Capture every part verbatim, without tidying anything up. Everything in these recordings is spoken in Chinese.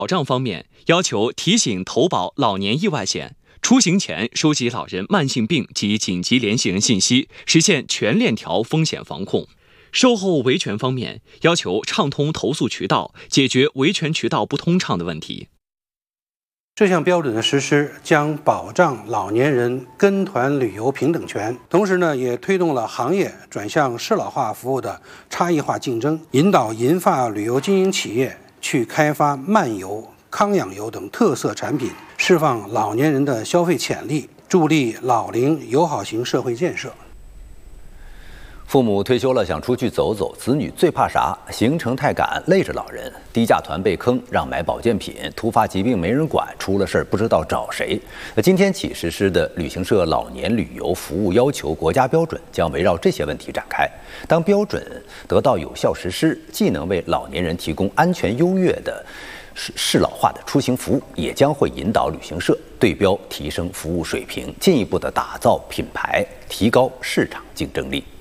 保障方面，要求提醒投保老年意外险，出行前收集老人慢性病及紧急联系人信息，实现全链条风险防控。售后维权方面，要求畅通投诉渠道，解决维权渠道不通畅的问题。 这项标准的实施将保障老年人跟团旅游平等权，同时呢，也推动了行业转向适老化服务的差异化竞争，引导银发旅游经营企业去开发漫游、康养游等特色产品，释放老年人的消费潜力，助力老龄友好型社会建设。 父母退休了想出去走走，子女最怕啥？行程太赶，累着老人。低价团被坑，让买保健品，突发疾病没人管，出了事儿不知道找谁。那今天起实施的旅行社老年旅游服务要求国家标准将围绕这些问题展开。当标准得到有效实施，既能为老年人提供安全优越的适适老化的出行服务，也将会引导旅行社对标提升服务水平，进一步的打造品牌，提高市场竞争力。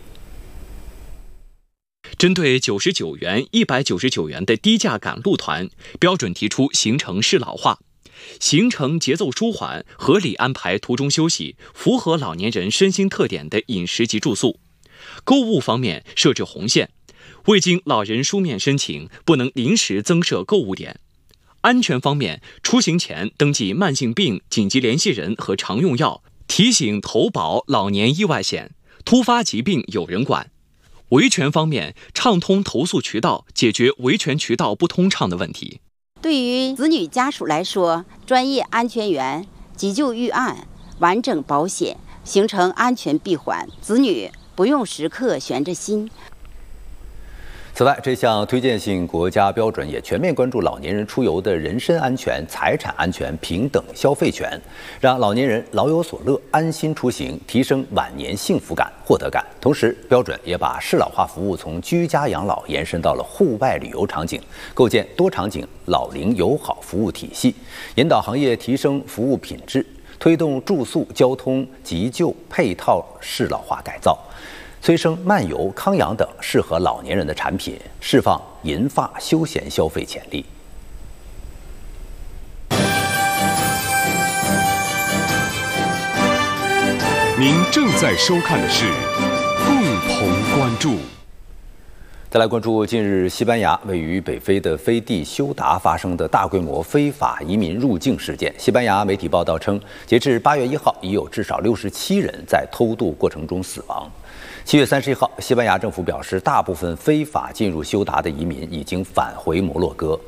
针对九十九元、一百九十九元的低价赶路团，标准提出行程适老化，行程节奏舒缓，合理安排途中休息，符合老年人身心特点的饮食及住宿。购物方面设置红线，未经老人书面申请，不能临时增设购物点。安全方面，出行前登记慢性病、紧急联系人和常用药，提醒投保老年意外险，突发疾病有人管。维权方面，畅通投诉渠道，解决维权渠道不通畅的问题。 对于子女家属来说，专业安全员、急救预案、完整保险、行程安全闭环，子女不用时刻悬着心。 此外，这项推荐性国家标准也全面关注老年人出游的人身安全、财产安全、平等消费权，让老年人老有所乐，安心出行，提升晚年幸福感、获得感。同时，标准也把适老化服务从居家养老延伸到了户外旅游场景，构建多场景老龄友好服务体系，引导行业提升服务品质，推动住宿、交通、急救配套适老化改造。催生漫游、康养等适合老年人的产品，释放银发休闲消费潜力。 您正在收看的是共同关注。 再来关注近日西班牙位于北非的飞地休达发生的大规模非法移民入境事件。西班牙媒体报道称，截至八月一号，已有至少六十七人在偷渡过程中死亡。七月三十一号，西班牙政府表示，大部分非法进入休达的移民已经返回摩洛哥。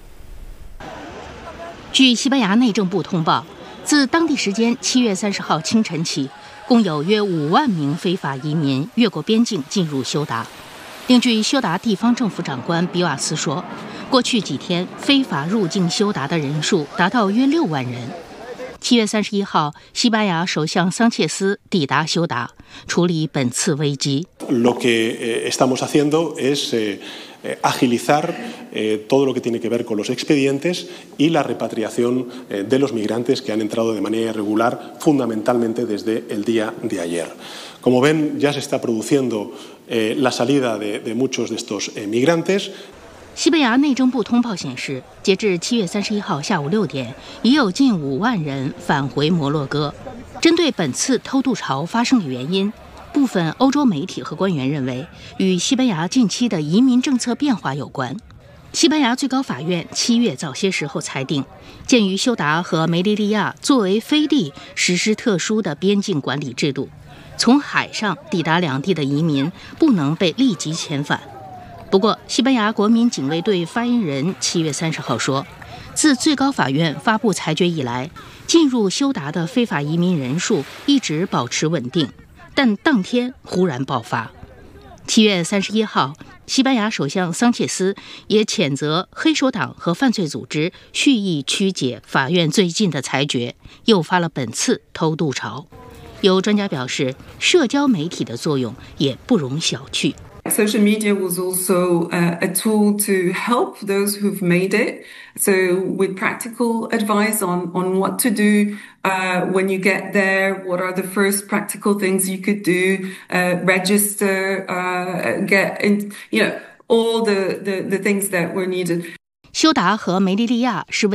据西班牙内政部通报，自当地时间七月三十号清晨起，共有约五万名非法移民越过边境进入休达。另据休达地方政府长官比瓦斯说，过去几天非法入境休达的人数达到约六万人。七月三十一号，西班牙首相桑切斯抵达休达，处理本次危机。 Lo que estamos haciendo es agilizar todo lo que tiene que ver con los expedientes y la repatriación de los migrantes que han entrado de manera irregular, fundamentalmente desde el día de ayer. Como ven, ya se está produciendo la salida de, de muchos de estos migrantes. 西班牙内政部通报显示，截至七月三十一号下午六点，已有近五万人返回摩洛哥。针对本次偷渡潮发生的原因，部分欧洲媒体和官员认为，与西班牙近期的移民政策变化有关。西班牙最高法院七月早些时候裁定，鉴于休达和梅利利亚作为飞地实施特殊的边境管理制度，从海上抵达两地的移民不能被立即遣返。不过，西班牙国民警卫队发言人七月三十号说，自最高法院发布裁决以来，进入休达的非法移民人数一直保持稳定，但当天忽然爆发。七月三十一号，西班牙首相桑切斯也谴责黑手党和犯罪组织蓄意曲解法院最近的裁决，诱发了本次偷渡潮。有专家表示，社交媒体的作用也不容小觑。 Social media was also uh, a tool to help those who've made it. So with practical advice on, on what to do uh, when you get there, what are the first practical things you could do, uh, register, uh, get, in, you know, all the, the, the things that were needed. 休达和梅利利亚是为